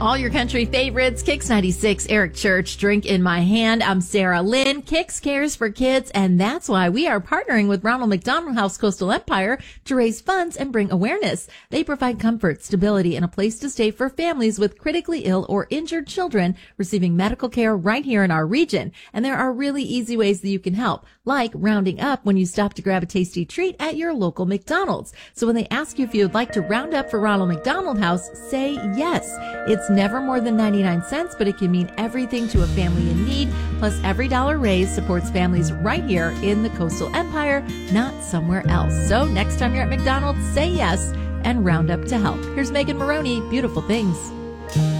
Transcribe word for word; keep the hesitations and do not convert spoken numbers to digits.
All your country favorites, Kix ninety-six, Eric Church, Drink in My Hand. I'm Sarah Lynn. Kix cares for kids, and that's why we are partnering with Ronald McDonald House Coastal Empire to raise funds and bring awareness. They provide comfort, stability, and a place to stay for families with critically ill or injured children receiving medical care right here in our region. And there are really easy ways that you can help, like rounding up when you stop to grab a tasty treat at your local McDonald's. So when they ask you if you'd like to round up for Ronald McDonald House, say yes. It's never more than ninety-nine cents, but it can mean everything to a family in need. Plus, every dollar raised supports families right here in the Coastal Empire, not somewhere else. So next time you're at McDonald's, say yes and round up to help. Here's Megan Maroney, Beautiful Things.